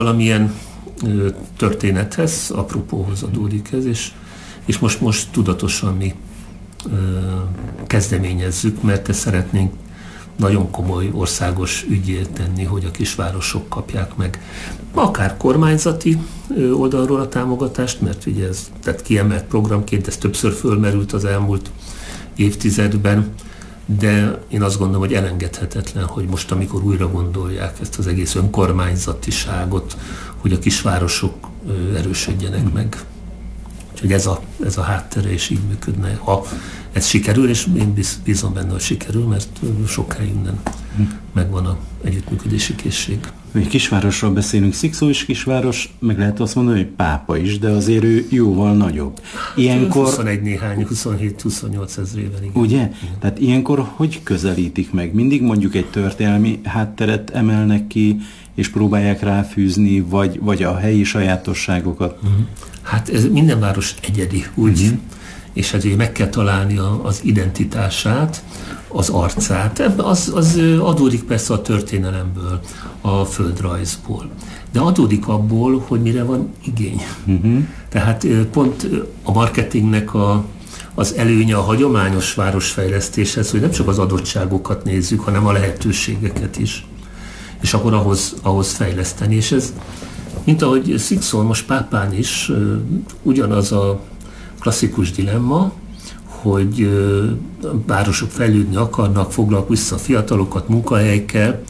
valamilyen történethez, apropóhoz adódik ez, és most tudatosan mi kezdeményezzük, mert ezt szeretnénk nagyon komoly országos ügyé tenni, hogy a kisvárosok kapják meg akár kormányzati oldalról a támogatást, mert ugye ez tehát kiemelt programként, ez többször fölmerült az elmúlt évtizedben, de én azt gondolom, hogy elengedhetetlen, hogy most, amikor újra gondolják ezt az egész önkormányzatiságot, hogy a kisvárosok erősödjenek meg. Úgyhogy ez a háttere is így működne. Ha ez sikerül, és én bízom benne, hogy sikerül, mert sok helyen megvan az együttműködési készség. Kisvárosról beszélünk, Szikszó is kisváros, meg lehet azt mondani, hogy Pápa is, de azért ő jóval nagyobb. Ilyenkor 21 néhány, 27-28 ezrével. Ugye? Igen. Tehát ilyenkor hogy közelítik meg? Mindig mondjuk egy történelmi hátteret emelnek ki, és próbálják ráfűzni, vagy a helyi sajátosságokat? Hát ez minden város egyedi, úgy, és hát meg kell találni az identitását, az arcát. Az adódik persze a történelemből, a földrajzból. De adódik abból, hogy mire van igény. Tehát pont a marketingnek az előnye a hagyományos városfejlesztéshez, hogy nem csak az adottságokat nézzük, hanem a lehetőségeket is. És akkor ahhoz fejleszteni. És ez, mint ahogy Szikszón, most Pápán is ugyanaz a klasszikus dilemma, hogy városok fejlődni akarnak, foglalnak vissza a fiatalokat munkahelyekkel,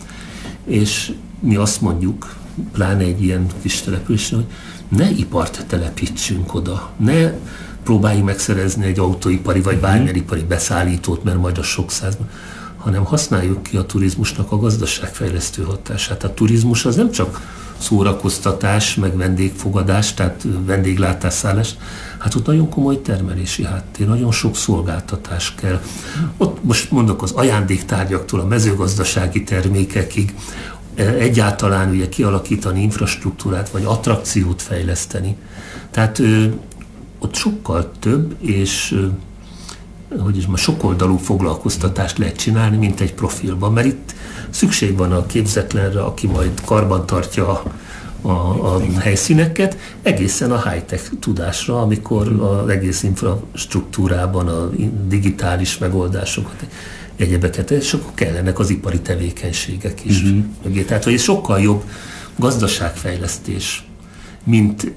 és mi azt mondjuk, pláne egy ilyen kis településen, hogy ne ipart telepítsünk oda, ne próbáljunk megszerezni egy autóipari vagy bármilyen ipari beszállítót, mert majd a sok százban, hanem használjuk ki a turizmusnak a gazdaságfejlesztő hatását. A turizmus az nem csak szórakoztatás, meg vendégfogadás, tehát vendéglátás, szállás, hát ott nagyon komoly termelési háttér, nagyon sok szolgáltatás kell. Ott most mondok az ajándéktárgyaktól a mezőgazdasági termékekig, egyáltalán ugye kialakítani infrastruktúrát, vagy attrakciót fejleszteni. Tehát ott sokkal több, és sokoldalú foglalkoztatást lehet csinálni, mint egy profilban, mert itt szükség van a képzetlenre, aki majd karban tartja a helyszíneket, egészen a high-tech tudásra, amikor az egész infrastruktúrában a digitális megoldásokat, egyebeket, és akkor kellenek az ipari tevékenységek is. Tehát, hogy ez sokkal jobb gazdaságfejlesztés, mint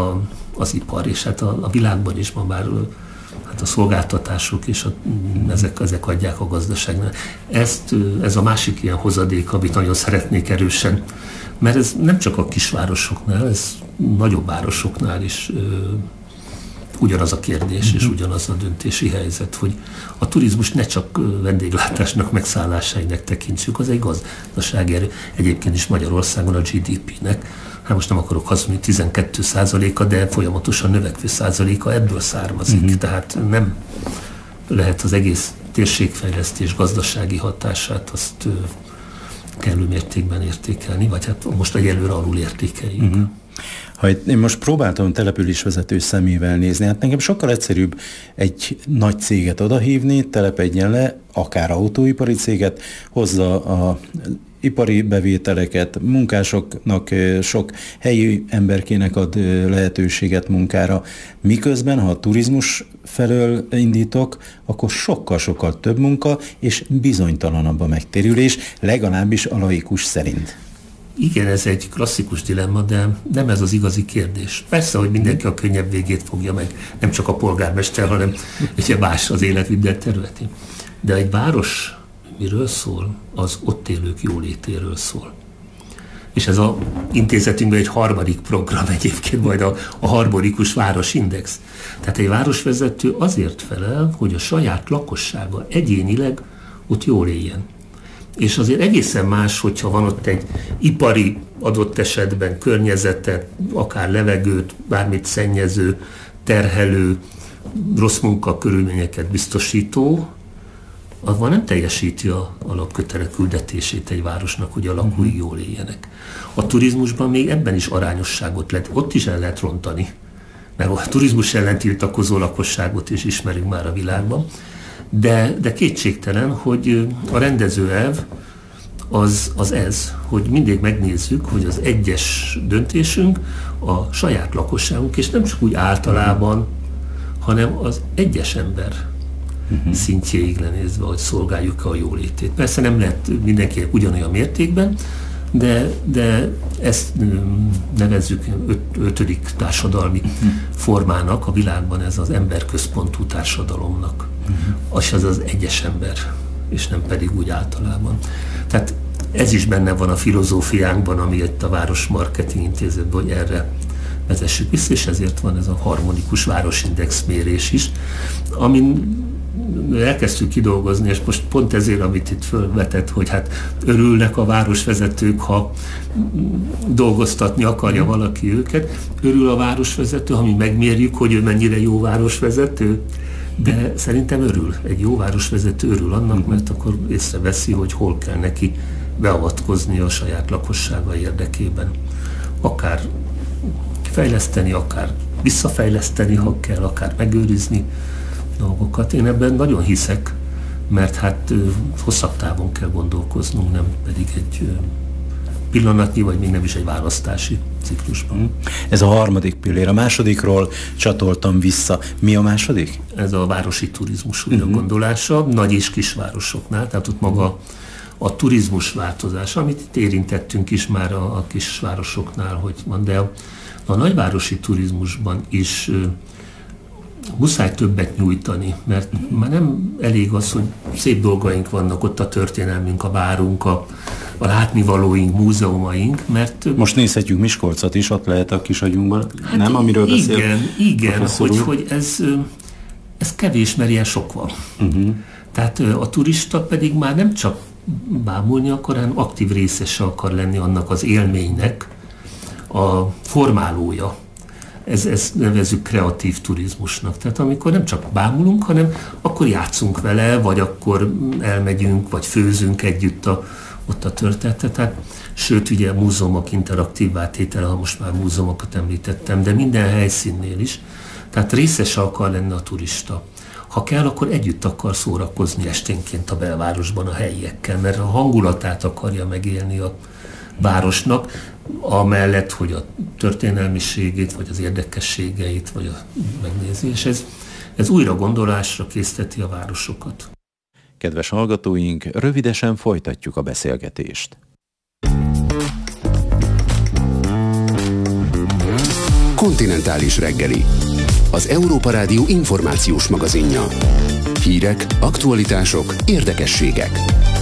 az ipar, és hát a világban is ma már hát a szolgáltatások és ezek adják a gazdaságnak. Ez a másik ilyen hozadék, amit nagyon szeretnék erősen, mert ez nem csak a kisvárosoknál, ez nagyobb városoknál is ugyanaz a kérdés és ugyanaz a döntési helyzet, hogy a turizmus ne csak vendéglátásnak, megszállásainak tekintsük, az egy gazdasági erő. Egyébként is Magyarországon a GDP-nek, hát most nem akarok hazudni, 12%-a, de folyamatosan növekvő százaléka ebből származik. Tehát nem lehet az egész térségfejlesztés gazdasági hatását azt kellő mértékben értékelni, vagy hát most egyelőre alul értékeljük. Ha én most próbáltam településvezető szemével nézni, hát nekem sokkal egyszerűbb egy nagy céget odahívni, telepedjen le, akár autóipari céget, hozza a ipari bevételeket, munkásoknak, sok helyi emberkének ad lehetőséget munkára. Miközben, ha a turizmus felől indítok, akkor sokkal-sokkal több munka, és bizonytalanabb a megtérülés, legalábbis a laikus szerint. Igen, ez egy klasszikus dilemma, de nem ez az igazi kérdés. Persze, hogy mindenki a könnyebb végét fogja meg, nem csak a polgármester, hanem ugye más az élet minden területén. De egy város miről szól? Az ott élők jólétéről szól. És ez az intézetünkben egy harmadik program egyébként, majd a harmonikus városindex. Tehát egy városvezető azért felel, hogy a saját lakossága egyénileg ott jól éljen. És azért egészen más, hogyha van ott egy ipari adott esetben környezetet, akár levegőt, bármit szennyező, terhelő, rossz munkakörülményeket biztosító, avval nem teljesíti a alapkötelek küldetését egy városnak, hogy a lakói jól éljenek. A turizmusban még ebben is arányosságot lehet, ott is el lehet rontani, mert a turizmus ellen tiltakozó lakosságot is ismerünk már a világban, de kétségtelen, hogy a rendezőelv az ez, hogy mindig megnézzük, hogy az egyes döntésünk a saját lakosságunk, és nem csak úgy általában, hanem az egyes ember szintjéig lenézve, hogy szolgáljuk a jólétét. Persze nem lehet mindenkinek ugyanolyan mértékben, de ezt nevezzük ötödik társadalmi formának a világban, ez az emberközpontú társadalomnak. Az az egyes ember, és nem pedig úgy általában. Tehát ez is benne van a filozófiánkban, ami itt a Városmarketing Intézetben, hogy erre vezessük vissza, és ezért van ez a harmonikus városindex mérés is, amin elkezdtük kidolgozni, és most pont ezért, amit itt fölvetett, hogy hát örülnek a városvezetők, ha dolgoztatni akarja valaki őket. Örül a városvezető, ha mi megmérjük, hogy ő mennyire jó városvezető, de szerintem örül. Egy jó városvezető örül annak, mert akkor észreveszi, hogy hol kell neki beavatkozni a saját lakossága érdekében. Akár fejleszteni, akár visszafejleszteni, ha kell, akár megőrizni dolgokat. Én ebben nagyon hiszek, mert hát hosszabb távon kell gondolkoznunk, nem pedig egy pillanatnyi, vagy még nem is egy választási ciklusban. Ez a harmadik pillér. A másodikról csatoltam vissza. Mi a második? Ez a városi turizmus újragondolása, nagy és kisvárosoknál, tehát ott maga a turizmus változása, amit itt érintettünk is már a kisvárosoknál, hogy van, de a nagyvárosi turizmusban is muszáj többet nyújtani, mert már nem elég az, hogy szép dolgaink vannak, ott a történelmünk, a várunk, a látnivalóink, múzeumaink, mert... Most nézhetjük Miskolcot is, ott lehet a kisagyunkban, hát nem? Amiről beszél. Igen, hogy ez kevés, mert ilyen sok van. Tehát a turista pedig már nem csak bámulni akar, hanem aktív részese akar lenni annak az élménynek, a formálója. Ezt nevezzük kreatív turizmusnak. Tehát amikor nem csak bámulunk, hanem akkor játszunk vele, vagy akkor elmegyünk, vagy főzünk együtt ott a történetet. Tehát, sőt, ugye a múzeumok interaktívvá tétele, ha most már múzeumokat említettem, de minden helyszínnél is. Tehát részese akar lenni a turista. Ha kell, akkor együtt akar szórakozni esténként a belvárosban a helyiekkel, mert a hangulatát akarja megélni a városnak, amellett, hogy a történelmiségét, vagy az érdekességeit, vagy a megnézés. Ez újra gondolásra készteti a városokat. Kedves hallgatóink, rövidesen folytatjuk a beszélgetést. Kontinentális reggeli. Az Európa Rádió információs magazinja. Hírek, aktualitások, érdekességek.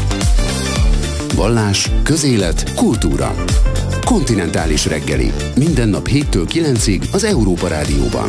Vallás, közélet, kultúra. Kontinentális reggeli. Minden nap 7-től 9-ig az Európa Rádióban.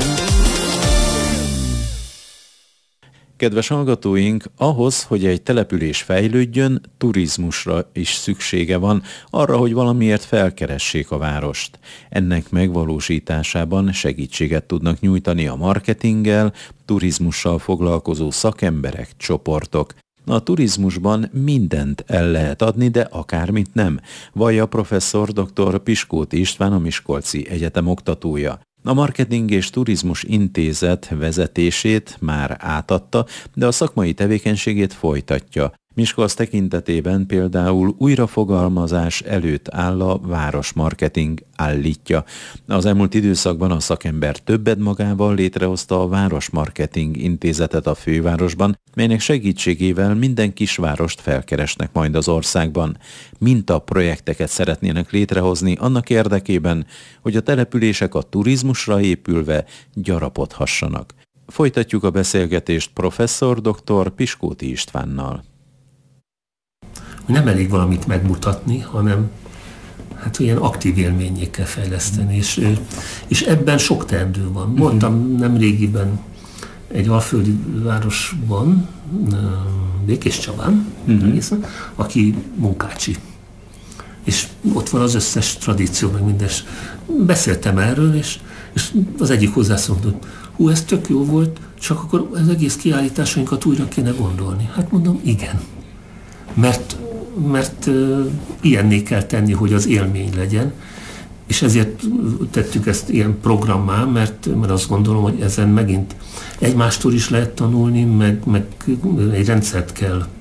Kedves hallgatóink, ahhoz, hogy egy település fejlődjön, turizmusra is szüksége van, arra, hogy valamiért felkeressék a várost. Ennek megvalósításában segítséget tudnak nyújtani a marketinggel, turizmussal foglalkozó szakemberek, csoportok. A turizmusban mindent el lehet adni, de akármit nem, vallja professzor dr. Piskóti István, a Miskolci Egyetem oktatója. A Marketing és Turizmus Intézet vezetését már átadta, de a szakmai tevékenységét folytatja. Miskolc tekintetében például újrafogalmazás előtt áll a városmarketing, állítja. Az elmúlt időszakban a szakember többet magával létrehozta a Városmarketing Intézetet a fővárosban, melynek segítségével minden kisvárost felkeresnek majd az országban. Mintaprojekteket szeretnének létrehozni annak érdekében, hogy a települések a turizmusra épülve gyarapodhassanak. Folytatjuk a beszélgetést professzor dr. Piskóti Istvánnal. Nem elég valamit megmutatni, hanem hát ilyen aktív élményé kell fejleszteni, és ebben sok teendő van. Mondtam nemrégiben egy alföldi városban, Békéscsabán, aki munkácsi. És ott van az összes tradíció, meg mindes. Beszéltem erről, és az egyik hozzászóló mondott, ez tök jó volt, csak akkor az egész kiállításainkat újra kéne gondolni. Hát mondom, igen. Mert ilyenné kell tenni, hogy az élmény legyen, és ezért tettük ezt ilyen programmá, mert azt gondolom, hogy ezen megint egymástól is lehet tanulni, meg egy rendszert kell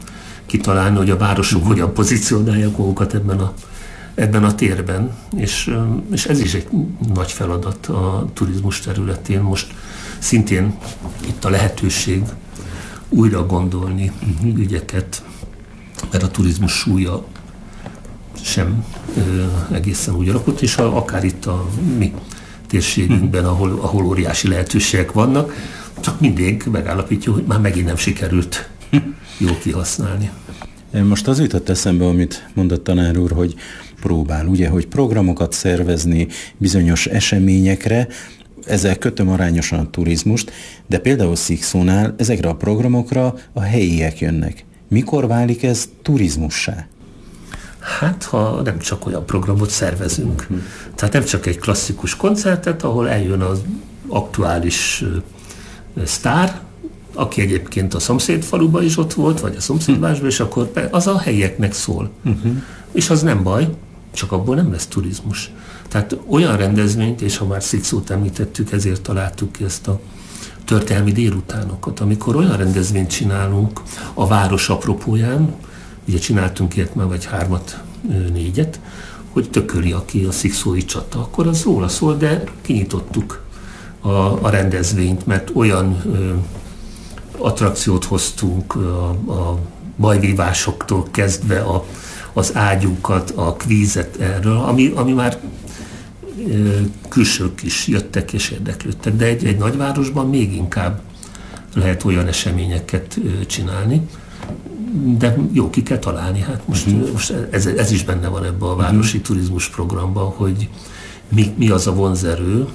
kitalálni, hogy a városok hogyan pozícionálják magukat ebben a térben, és ez is egy nagy feladat a turizmus területén. Most szintén itt a lehetőség újra gondolni ügyeket, mert a turizmus súlya sem egészen úgy alakult, és akár itt a mi térségünkben, ahol óriási lehetőségek vannak, csak mindig megállapítja, hogy már megint nem sikerült jól kihasználni. Most az jutott eszembe, amit mondott tanár úr, hogy próbál, ugye, hogy programokat szervezni bizonyos eseményekre, ezzel kötöm arányosan a turizmust, de például Szikszónál ezekre a programokra a helyiek jönnek. Mikor válik ez turizmussá? Hát, ha nem csak olyan programot szervezünk. Tehát nem csak egy klasszikus koncertet, ahol eljön az aktuális sztár, aki egyébként a szomszédfaluban is ott volt, vagy a szomszédvárosban, és akkor az a helyieknek szól. És az nem baj, csak abból nem lesz turizmus. Tehát olyan rendezvényt, és ha már Szikszót említettük, ezért találtuk ki ezt a történelmi délutánokat, amikor olyan rendezvényt csinálunk a város apropóján, ugye csináltunk ilyet már vagy 3-4, hogy tököli, aki a szikszói csata, akkor az róla szól, de kinyitottuk a rendezvényt, mert olyan attrakciót hoztunk a bajvívásoktól kezdve az ágyúkat, a kvízet erről, ami már külsők is jöttek és érdeklődtek, de egy nagyvárosban még inkább lehet olyan eseményeket csinálni, de jó, ki kell találni. Hát most ez is benne van ebben a városi turizmus programban, hogy mi az a vonzerő,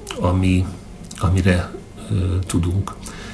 amire tudunk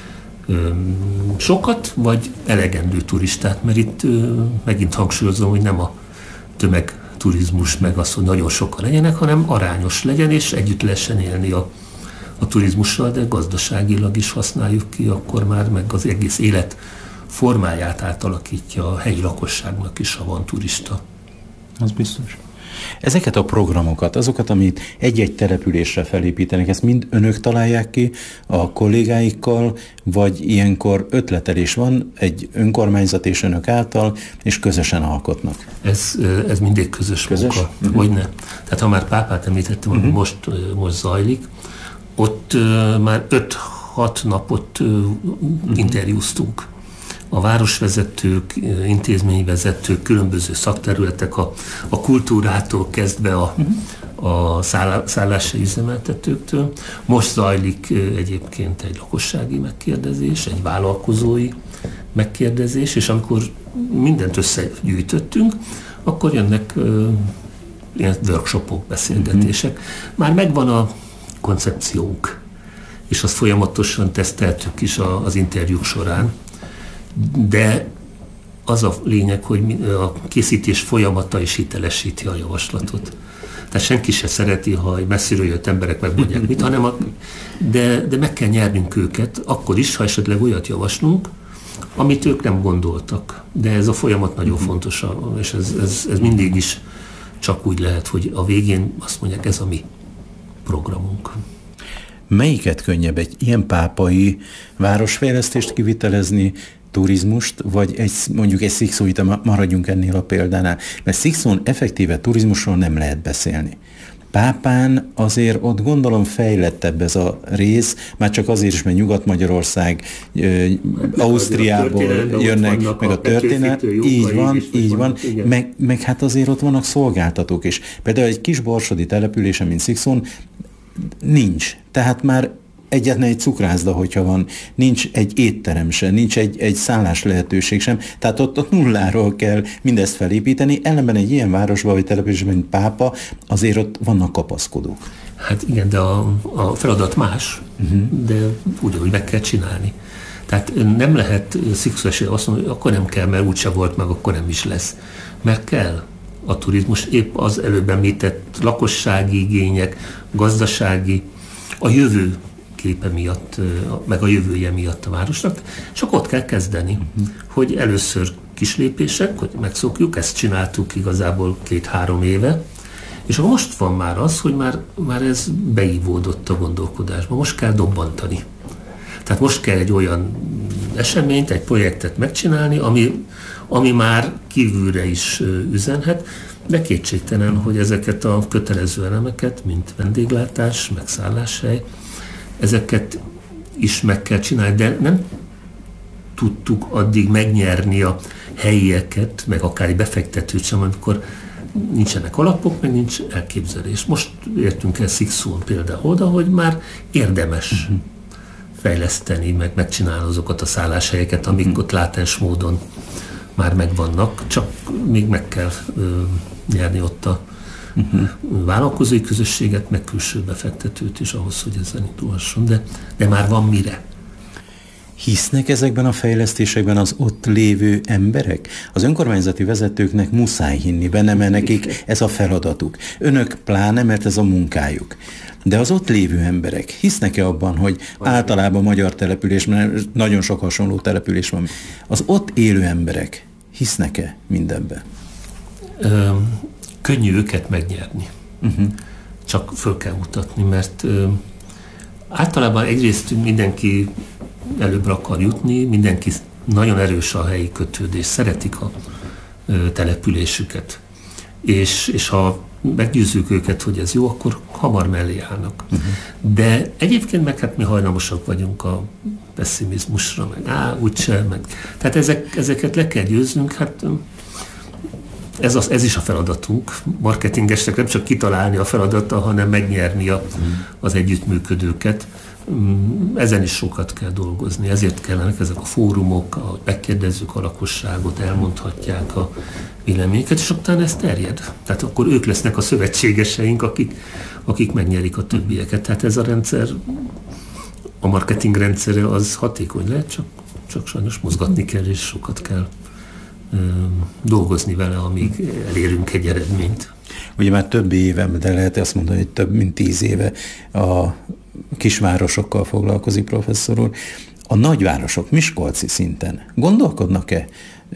sokat, vagy elegendő turistát, mert itt megint hangsúlyozom, hogy nem a tömegturizmus meg az, hogy nagyon sokan legyenek, hanem arányos legyen, és együtt lehessen élni a turizmussal, de gazdaságilag is használjuk ki, akkor már meg az egész élet formáját átalakítja a helyi lakosságnak is, ha van turista. Az biztos. Ezeket a programokat, azokat, amit egy-egy településre felépítenek, ezt mind önök találják ki a kollégáikkal, vagy ilyenkor ötletelés van egy önkormányzat és önök által, és közösen alkotnak? Ez mindig közös munka. Hogyne. Tehát ha már Pápát említettem, ami most zajlik, ott már 5-6 napot interjúztunk. A városvezetők, intézményvezetők, különböző szakterületek, a kultúrától kezdve a szállási üzemeltetőktől. Most zajlik egyébként egy lakossági megkérdezés, egy vállalkozói megkérdezés, és amikor mindent összegyűjtöttünk, akkor jönnek ilyen workshopok, beszélgetések. Már megvan a koncepciónk, és azt folyamatosan teszteltük is az interjúk során, de az a lényeg, hogy a készítés folyamata is hitelesíti a javaslatot. Tehát senki se szereti, ha messziről jött emberek megmondják mit, hanem de meg kell nyernünk őket, akkor is, ha esetleg olyat javaslunk, amit ők nem gondoltak. De ez a folyamat nagyon fontos, és ez mindig is csak úgy lehet, hogy a végén azt mondják, ez a mi programunk. Melyiket könnyebb, egy ilyen pápai városfejlesztést kivitelezni, turizmust, vagy mondjuk egy Szikszóit, maradjunk ennél a példánál, mert Szikszón effektíve turizmusról nem lehet beszélni. Pápán azért ott gondolom fejlettebb ez a rész, már csak azért is, mert Nyugat-Magyarország, Ausztriából jönnek, meg a történet. Így van. Meg hát azért ott vannak szolgáltatók is. Például egy kis borsodi településen, mint Szikszón, nincs. Tehát már egyetlen egy cukrászda, hogyha van, nincs egy étterem sem, nincs egy szállás lehetőség sem, tehát ott nulláról kell mindezt felépíteni, ellenben egy ilyen városban vagy településben, mint Pápa, azért ott vannak kapaszkodók. Hát igen, de a feladat más, de ugyanúgy meg kell csinálni. Tehát nem lehet Szikszó esetében azt mondani, hogy akkor nem kell, mert úgyse volt meg, akkor nem is lesz. Mert kell a turizmus, épp az előbb említett lakossági igények, gazdasági, a jövő képe miatt, meg a jövője miatt a városnak, csak ott kell kezdeni, hogy először kis lépések, hogy megszokjuk, ezt csináltuk igazából 2-3 éve, és akkor most van már az, hogy már ez beívódott a gondolkodásba, most kell dobbantani. Tehát most kell egy olyan eseményt, egy projektet megcsinálni, ami már kívülre is üzenhet, de kétségtelen, hogy ezeket a kötelező elemeket, mint vendéglátás, meg szálláshely, ezeket is meg kell csinálni, de nem tudtuk addig megnyerni a helyieket, meg akár egy befektetőt sem, amikor nincsenek alapok, meg nincs elképzelés. Most értünk el Szikszón például oda, hogy már érdemes fejleszteni, meg megcsinálni azokat a szálláshelyeket, amik ott látens módon már megvannak, csak még meg kell nyerni ott a vállalkozói közösséget, meg külső befektetőt is ahhoz, hogy ezen indulhasson, de már van mire. Hisznek ezekben a fejlesztésekben az ott lévő emberek? Az önkormányzati vezetőknek muszáj hinni benne, mert nekik ez a feladatuk. Önök pláne, mert ez a munkájuk. De az ott lévő emberek hisznek-e abban, hogy általában magyar település, mert nagyon sok hasonló település van, az ott élő emberek hisznek-e mindenbe? Könnyű őket megnyerni. Csak föl kell mutatni, mert általában egyrészt mindenki előbbre akar jutni, mindenki nagyon erős a helyi kötődés, szeretik a településüket. És ha meggyőzzük őket, hogy ez jó, akkor hamar mellé állnak. De egyébként meg hát mi hajlamosak vagyunk a pessimizmusra, meg úgyse, meg. Tehát ezeket le kell győznünk, hát ez is a feladatunk. Marketingesnek nem csak kitalálni a feladata, hanem megnyerni az együttműködőket. Ezen is sokat kell dolgozni, ezért kellenek ezek a fórumok, ahogy megkérdezzük a lakosságot, elmondhatják a véleményeket, és utána ez terjed. Tehát akkor ők lesznek a szövetségeseink, akik megnyerik a többieket. Tehát ez a rendszer, a marketing rendszere az hatékony lehet, csak sajnos mozgatni kell, és sokat kell dolgozni vele, amíg elérünk egy eredményt. Ugye már több éve, de lehet azt mondani, hogy több mint 10 éve a kisvárosokkal foglalkozik professzor úr. A nagyvárosok miskolci szinten gondolkodnak-e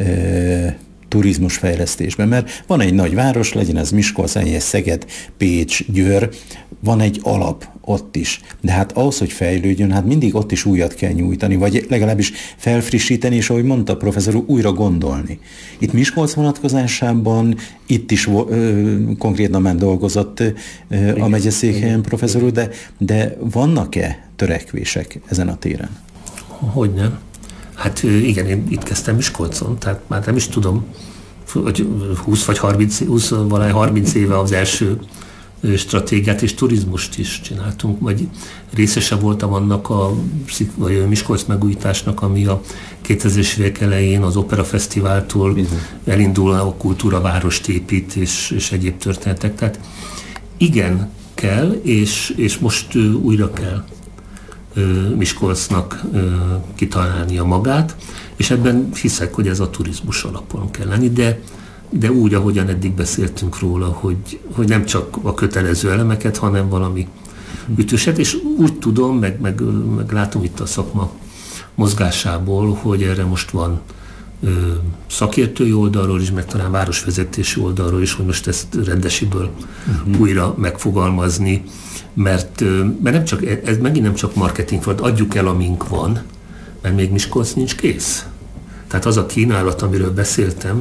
turizmusfejlesztésben? Mert van egy nagyváros, legyen ez Miskolc, legyen ez Szeged, Pécs, Győr, van egy alap ott is. De hát ahhoz, hogy fejlődjön, hát mindig ott is újat kell nyújtani, vagy legalábbis felfrissíteni, és ahogy mondta a professzor úr, újra gondolni. Itt Miskolc vonatkozásában, itt is konkrétan már dolgozott a megyeszékhelyen professzor úr, de vannak-e törekvések ezen a téren? Hogyne. Hát igen, én itt kezdtem Miskolcon, tehát már nem is tudom, hogy 20 vagy 30 éve az első stratégiát és turizmust is csináltunk, vagy részese voltam annak a Miskolc megújításnak, ami a 2000-es évek elején az Opera Fesztiváltól elindul a kultúravárost épít és egyéb történetek. Tehát igen, kell, és most újra kell Miskolcnak kitalálnia magát, és ebben hiszek, hogy ez a turizmus alapon kell lenni, de úgy, ahogyan eddig beszéltünk róla, hogy nem csak a kötelező elemeket, hanem valami ütőset, és úgy tudom, meg látom itt a szakma mozgásából, hogy erre most van szakértői oldalról is, meg talán városvezetési oldalról is, hogy most ezt rendesiből újra megfogalmazni, mert nem csak, ez megint nem csak marketing volt, adjuk el, amink van, mert még Miskolc nincs kész. Tehát az a kínálat, amiről beszéltem,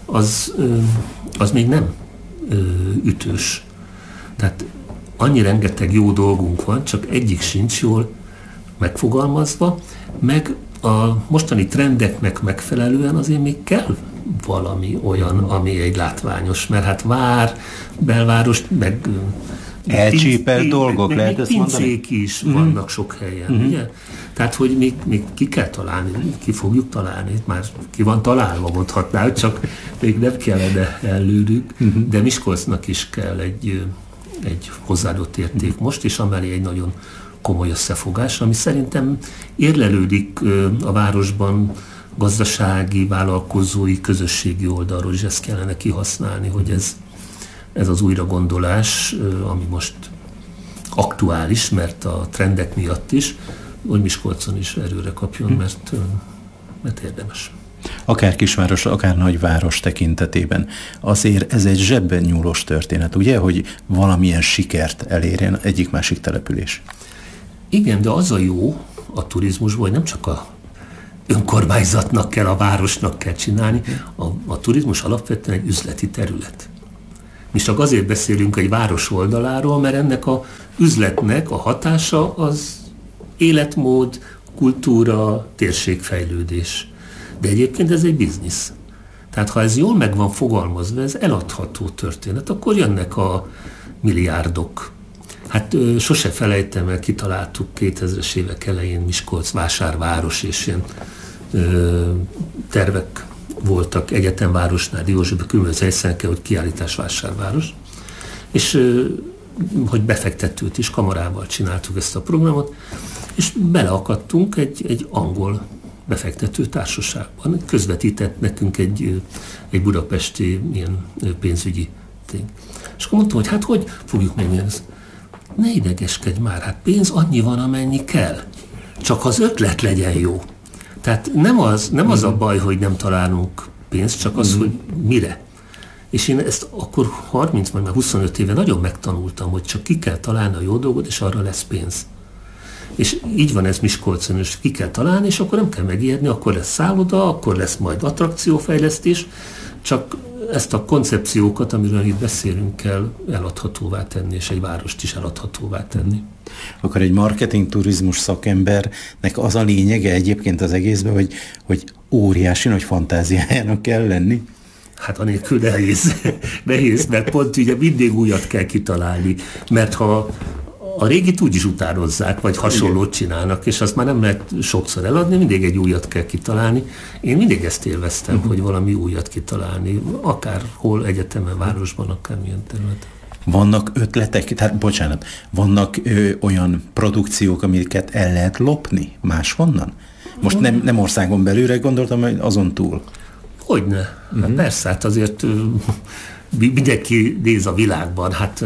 az még nem ütős. Tehát annyi rengeteg jó dolgunk van, csak egyik sincs jól megfogalmazva, meg a mostani trendeknek megfelelően azért még kell valami olyan, ami egy látványos, mert hát belváros, meg elcsípelt dolgok, lehet ezt mondani? Pincék is vannak sok helyen, ugye? Tehát, hogy még ki kell találni, ki fogjuk találni, már ki van találva, mondhatná, csak még nem kellene előlük, de Miskolcnak is kell egy hozzáadott érték most, és amellé egy nagyon komoly összefogás, ami szerintem érlelődik a városban gazdasági, vállalkozói, közösségi oldalról, és ezt kellene kihasználni, hogy ez az újragondolás, ami most aktuális, mert a trendek miatt is, hogy Miskolcon is erőre kapjon, mert érdemes. Akár kisváros, akár nagyváros tekintetében. Azért ez egy zsebben nyúlós történet, ugye, hogy valamilyen sikert elérjen egyik-másik település. Igen, de az a jó a turizmusban, hogy nem csak a önkormányzatnak kell, a városnak kell csinálni. A turizmus alapvetően egy üzleti terület. Mi csak azért beszélünk egy város oldaláról, mert ennek a üzletnek a hatása az életmód, kultúra, térségfejlődés. De egyébként ez egy biznisz. Tehát ha ez jól meg van fogalmazva, ez eladható történet, akkor jönnek a milliárdok. Hát sose felejtem el, kitaláltuk 2000-es évek elején Miskolc vásárváros, és ilyen tervek voltak egyetemvárosnál, Diósgyőrben különböző helyszíneken, hogy kiállításvásárváros. És hogy befektetőt is, kamarával csináltuk ezt a programot, és beleakadtunk egy angol befektető társaságban. Közvetített nekünk egy budapesti ilyen pénzügyi tény. És akkor mondtam, hogy hát hogy fogjuk megnyerni ezt? Ne idegeskedj már, hát pénz annyi van, amennyi kell. Csak az ötlet legyen jó. Tehát nem az a baj, hogy nem találunk pénzt, csak az, hogy mire. És én ezt akkor 30 vagy már 25 éve nagyon megtanultam, hogy csak ki kell találni a jó dolgot, és arra lesz pénz. És így van ez Miskolcon, és ki kell találni, és akkor nem kell megijedni, akkor lesz szálloda, akkor lesz majd attrakciófejlesztés, csak ezt a koncepciókat, amiről itt beszélünk, kell eladhatóvá tenni, és egy várost is eladhatóvá tenni. Akkor egy marketing turizmus szakembernek az a lényege egyébként az egészben, hogy óriási nagy fantáziájának kell lenni? Hát anélkül nehéz, mert pont ugye mindig újat kell kitalálni, mert ha a régit úgy is utánozzák, vagy hasonlót csinálnak, és azt már nem lehet sokszor eladni, mindig egy újat kell kitalálni. Én mindig ezt élveztem, hogy valami újat kitalálni, akárhol, egyetemen, városban, akármilyen területen. Vannak ötletek, tehát bocsánat, vannak olyan produkciók, amiket el lehet lopni máshonnan? Most nem országon belülre gondoltam, hogy azon túl. Hogyne. Hát persze, hát azért mindenki néz a világban. Hát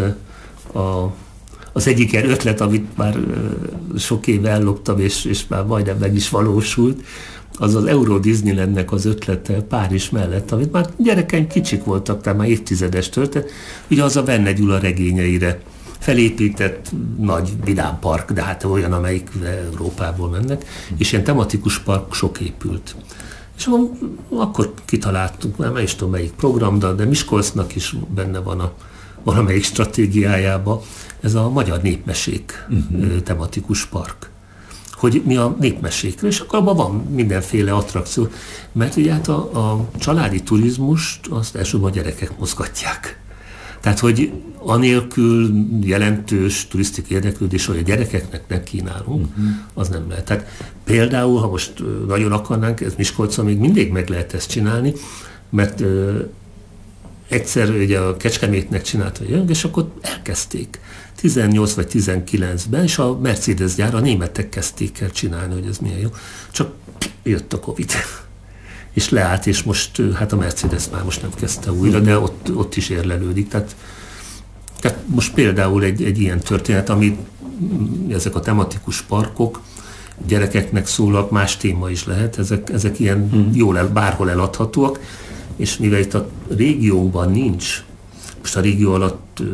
az egyik ilyen ötlet, amit már sok éve elloptam, és már majdnem meg is valósult, az Euro Disneylandnek az ötlete Párizs mellett, amit már gyerekeim kicsik voltak, tehát már évtizedes történet, ugye az a Verne Gyula regényeire felépített nagy vidámpark, de hát olyan, amelyik Európából mennek, és ilyen tematikus park sok épült. És akkor kitaláltunk, már is tudom melyik program, de Miskolcnak is benne van a valamelyik stratégiájában, ez a magyar népmesék tematikus park. Hogy mi a népmesékre, és akkor abban van mindenféle attrakció, mert ugye hát a családi turizmust azt elsősorban a gyerekek mozgatják. Tehát, hogy anélkül jelentős turisztikai érdeklődés, hogy a gyerekeknek nem kínálunk, az nem lehet. Tehát például, ha most nagyon akarnánk, ez Miskolcon még mindig meg lehet ezt csinálni, mert egyszer ugye a Kecskemétnek csinálta a jönk, és akkor elkezdték. 18 vagy 19-ben, és a Mercedes gyár, a németek kezdték el csinálni, hogy ez milyen jó. Csak jött a Covid. És leállt, és most, hát a Mercedes már most nem kezdte újra, de ott is érlelődik. Tehát most például egy ilyen történet, ami ezek a tematikus parkok, gyerekeknek szólnak, más téma is lehet, ezek ilyen jól bárhol eladhatóak, és mivel itt a régióban nincs, most a régió alatt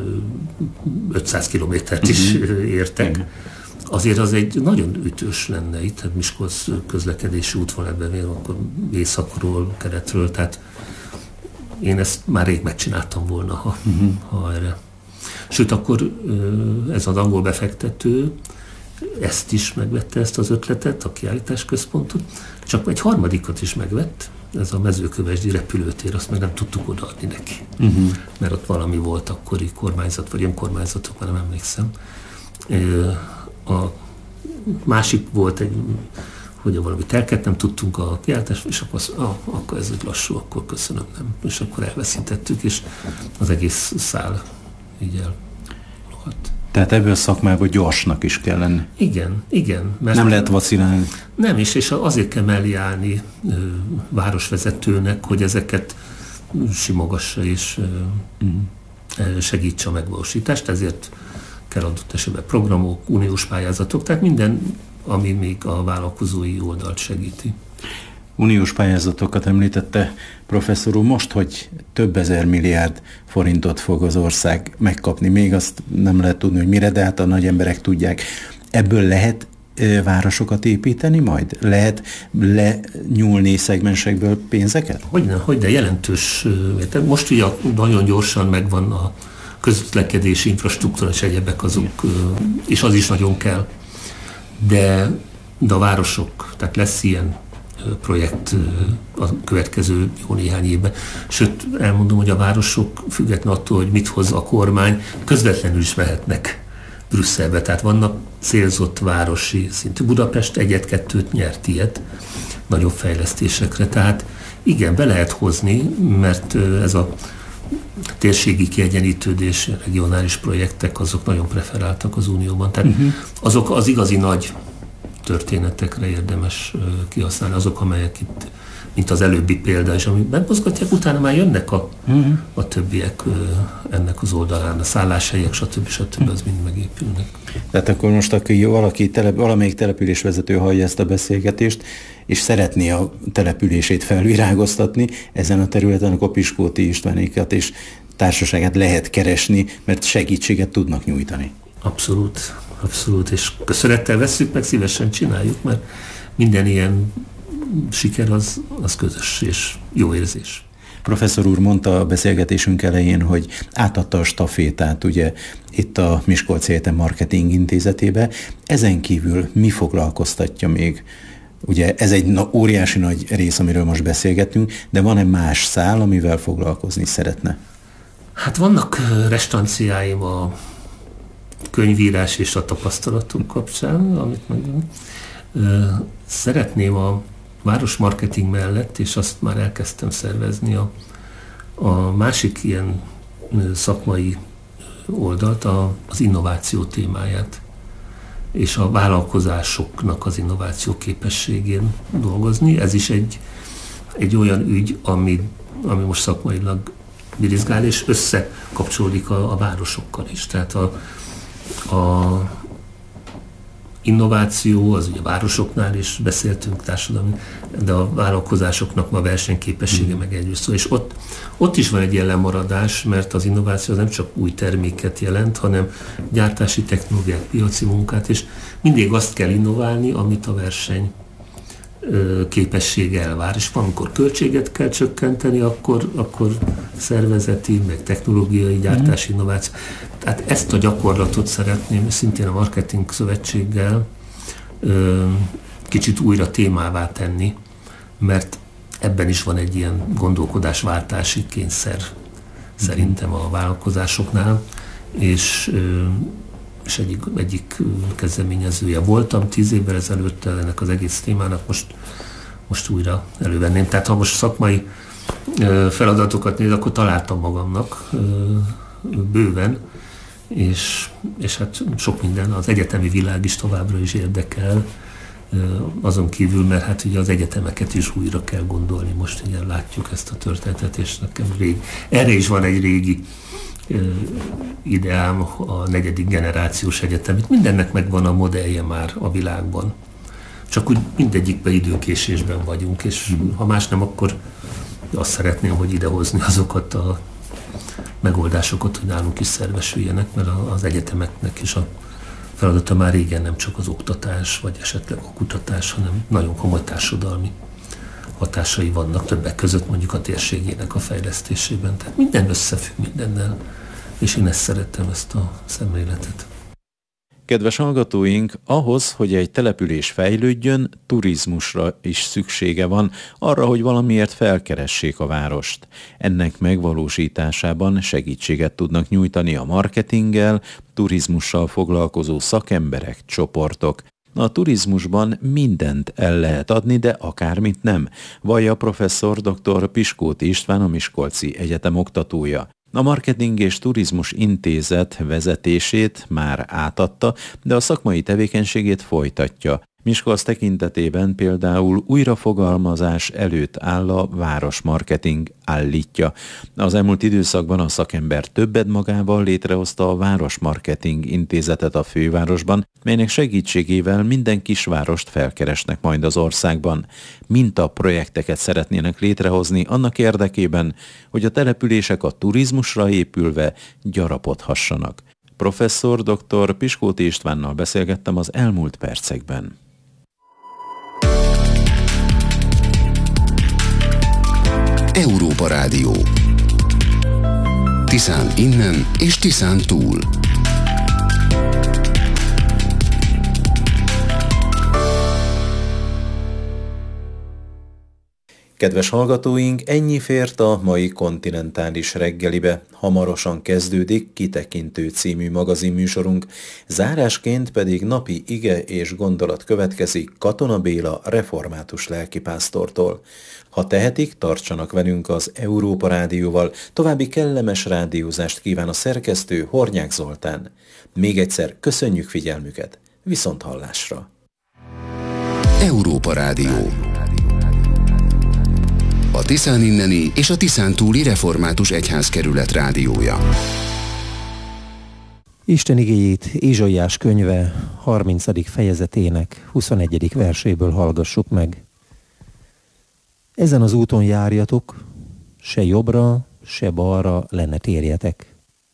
500 kilométert is értek, azért az egy nagyon ütős lenne itt, hát Miskolc közlekedési útvonalatban, akkor északról, keletről, tehát én ezt már rég megcsináltam volna, ha erre. Sőt, akkor ez az angol befektető ezt is megvette, ezt az ötletet, a kiállításközpontot, csak egy harmadikat is megvett, ez a Mezőkövesdi repülőtér, azt meg nem tudtuk odaadni neki. Mert ott valami volt akkori kormányzat, vagy önkormányzatok, már nem emlékszem. A másik volt hogy valami telket nem tudtunk a kiállítás, és akkor ez lassú, akkor köszönöm, nem. És akkor elveszítettük, és az egész szál így elrohadt. Tehát ebből a szakmában gyorsnak is kell lenni. Igen. Mert nem lehet vacilálni. Nem, és azért kell mellé állni városvezetőnek, hogy ezeket simogassa és segítse a megvalósítást, ezért kell adott esetben programok, uniós pályázatok, tehát minden, ami még a vállalkozói oldalt segíti. Uniós pályázatokat említette professzor úr, most, hogy több ezer milliárd forintot fog az ország megkapni, még azt nem lehet tudni, hogy mire, de hát a nagy emberek tudják. Ebből lehet városokat építeni majd? Lehet lenyúlni szegmensekből pénzeket? Hogyne, jelentős. Most ugye nagyon gyorsan megvan a közlekedési infrastruktúra és egyebek azok, és az is nagyon kell. De a városok, tehát lesz ilyen projekt a következő jó néhány évben. Sőt, elmondom, hogy a városok függetlenül attól, hogy mit hoz a kormány, közvetlenül is mehetnek Brüsszelbe. Tehát vannak célzott városi szintű. Budapest 1-2 nyert ilyet nagyobb fejlesztésekre. Tehát igen, be lehet hozni, mert ez a térségi kiegyenlítődés, regionális projektek, azok nagyon preferáltak az Unióban. Tehát azok az igazi nagy történetekre érdemes kihasználni, azok, amelyek itt, mint az előbbi példa, és amik megmozgatják, utána már jönnek a többiek ennek az oldalán, a szálláshelyek, stb. Az mind megépülnek. Tehát akkor most, aki valamelyik településvezető hallja ezt a beszélgetést, és szeretné a települését felvirágoztatni, ezen a területen akkor Piskóti Istvánékat és társaságát lehet keresni, mert segítséget tudnak nyújtani. Abszolút, és köszönettel vesszük, meg szívesen csináljuk, mert minden ilyen siker az közös és jó érzés. Professzor úr mondta a beszélgetésünk elején, hogy átadta a stafétát ugye itt a Miskolci Egyetem Marketing Intézetébe. Ezen kívül mi foglalkoztatja még? Ugye ez egy óriási nagy rész, amiről most beszélgetünk, de van-e más szál, amivel foglalkozni szeretne? Hát vannak restanciáim a könyvírás és a tapasztalatok kapcsán, amit meg szeretném a városmarketing mellett, és azt már elkezdtem szervezni, a másik ilyen szakmai oldalt, az innováció témáját, és a vállalkozásoknak az innováció képességén dolgozni. Ez is egy olyan ügy, ami most szakmailag birizgál, és összekapcsolódik a városokkal is. Tehát a innováció, az ugye a városoknál is beszéltünk társadalmi, de a vállalkozásoknak ma versenyképessége meg együtt szó. És ott is van egy ilyen lemaradás, mert az innováció az nem csak új terméket jelent, hanem gyártási technológiát, piaci munkát, és mindig azt kell innoválni, amit a verseny képessége elvár. És amikor költséget kell csökkenteni, akkor szervezeti, meg technológiai gyártási innováció. Tehát ezt a gyakorlatot szeretném szintén a Marketing Szövetséggel kicsit újra témává tenni, mert ebben is van egy ilyen gondolkodásváltási kényszer szerintem a vállalkozásoknál, és egyik kezdeményezője voltam 10 évvel ezelőtt ennek az egész témának, most újra elővenném. Tehát ha most szakmai feladatokat néz, akkor találtam magamnak bőven, és hát sok minden, az egyetemi világ is továbbra is érdekel, azon kívül, mert hát ugye az egyetemeket is újra kell gondolni, most ugye látjuk ezt a történetet, és nekem erre is van egy régi ideám, a 4. generációs egyetem. Itt mindennek megvan a modellje már a világban. Csak úgy mindegyikben időkésésben vagyunk, és ha más nem, akkor azt szeretném, hogy idehozni azokat a megoldásokat, hogy nálunk is szervesüljenek, mert az egyetemeknek is a feladata már régen nem csak az oktatás, vagy esetleg a kutatás, hanem nagyon komoly társadalmi hatásai vannak, többek között mondjuk a térségének a fejlesztésében. Tehát minden összefügg mindennel, és én ezt szerettem, ezt a szemléletet. Kedves hallgatóink, ahhoz, hogy egy település fejlődjön, turizmusra is szüksége van, arra, hogy valamiért felkeressék a várost. Ennek megvalósításában segítséget tudnak nyújtani a marketinggel, turizmussal foglalkozó szakemberek, csoportok. A turizmusban mindent el lehet adni, de akármit nem, vallja professzor dr. Piskóti István, a Miskolci Egyetem oktatója. A Marketing és Turizmus Intézet vezetését már átadta, de a szakmai tevékenységét folytatja. Miskolc tekintetében például újrafogalmazás előtt áll a városmarketing, állítja. Az elmúlt időszakban a szakember többet magával létrehozta a Városmarketing Intézetet a fővárosban, melynek segítségével minden kisvárost felkeresnek majd az országban. Mintaprojekteket szeretnének létrehozni annak érdekében, hogy a települések a turizmusra épülve gyarapodhassanak. Professzor dr. Piskóti Istvánnal beszélgettem az elmúlt percekben. Európa Rádió. Tiszán innen és Tiszán túl. Kedves hallgatóink, ennyi fért a mai kontinentális reggelibe. Hamarosan kezdődik Kitekintő című magazinműsorunk, zárásként pedig napi ige és gondolat következik Katona Béla református lelkipásztortól. Ha tehetik, tartsanak velünk az Európa Rádióval, további kellemes rádiózást kíván a szerkesztő Hornyák Zoltán. Még egyszer köszönjük figyelmüket, viszonthallásra! Európa Rádió. A Tiszán inneni és a Tiszán túli református egyházkerület rádiója. Isten igéjét Ézsaiás könyve 30. fejezetének 21. verséből hallgassuk meg. Ezen az úton járjatok, se jobbra, se balra le ne térjetek.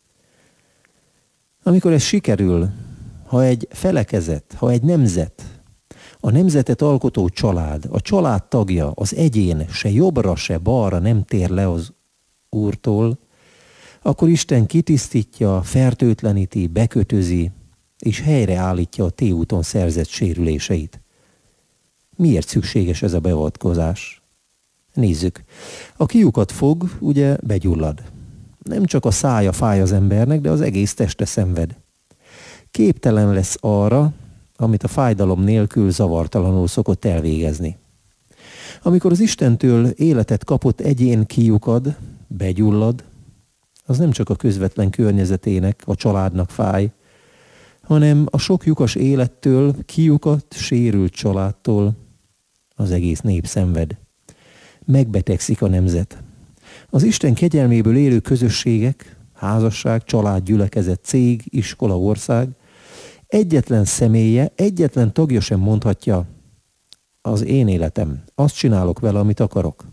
Amikor ez sikerül, ha egy felekezet, ha egy nemzet, a nemzetet alkotó család, a család tagja, az egyén se jobbra, se balra nem tér le az Úrtól, akkor Isten kitisztítja, fertőtleníti, bekötözi, és helyreállítja a téúton szerzett sérüléseit. Miért szükséges ez a beavatkozás? Nézzük. Aki lyukat fog, ugye begyullad. Nem csak a szája fáj az embernek, de az egész teste szenved. Képtelen lesz arra, amit a fájdalom nélkül zavartalanul szokott elvégezni. Amikor az Istentől életet kapott egyén kilyukad, begyullad, az nem csak a közvetlen környezetének, a családnak fáj, hanem a sok lyukas élettől, kilyukadt, sérült családtól az egész nép szenved. Megbetegszik a nemzet. Az Isten kegyelméből élő közösségek, házasság, család, gyülekezet, cég, iskola, ország, egyetlen személye, egyetlen tagja sem mondhatja, az én életem, azt csinálok vele, amit akarok.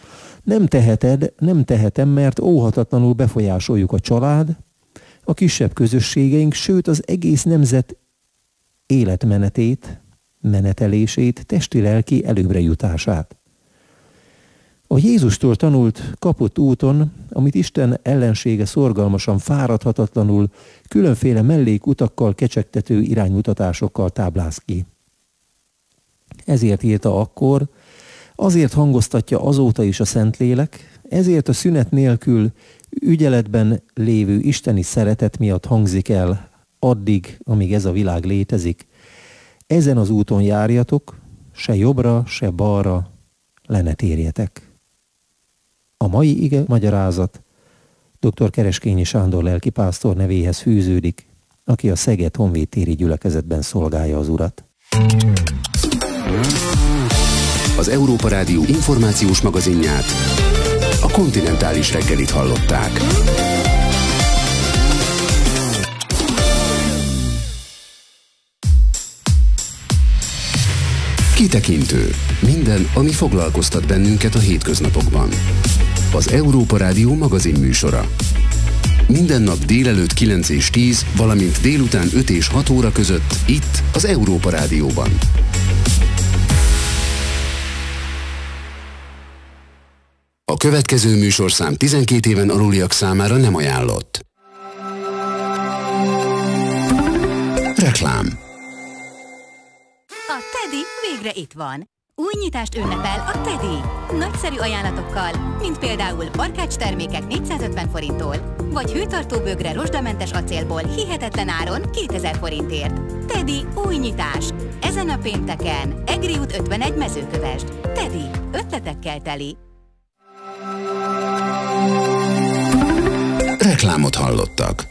Nem tehetem, mert óhatatlanul befolyásoljuk a család, a kisebb közösségeink, sőt az egész nemzet életmenetét, menetelését, testi-lelki előbbre jutását. A Jézustól tanult, kapott úton, amit Isten ellensége szorgalmasan, fáradhatatlanul, különféle mellékutakkal, kecsegtető iránymutatásokkal tábláz ki. Ezért írta akkor, azért hangoztatja azóta is a Szentlélek, ezért a szünet nélkül ügyeletben lévő isteni szeretet miatt hangzik el addig, amíg ez a világ létezik. Ezen az úton járjatok, se jobbra, se balra le ne térjetek. A mai ige magyarázat dr. Kereskényi Sándor lelkipásztor nevéhez fűződik, aki a Szeged honvédtéri gyülekezetben szolgálja az Urat. Az Európa Rádió információs magazinját, a kontinentális reggelit hallották. Kitekintő. Minden, ami foglalkoztat bennünket a hétköznapokban. Az Európa Rádió magazinműsora. Minden nap délelőtt 9 és 10, valamint délután 5 és 6 óra között, itt az Európa Rádióban. A következő műsorszám 12 éven aluliak számára nem ajánlott. Reklám. A Teddy végre itt van. Új nyitást ünnepel a Teddy. Nagyszerű ajánlatokkal, mint például barkács termékek 450 forinttól, vagy hőtartó bögre rozsdamentes acélból hihetetlen áron 2000 forintért. Teddy új nyitás. Ezen a pénteken, Egri út 51 Mezőkövesd. Teddy, ötletekkel teli. Reklámot hallottak.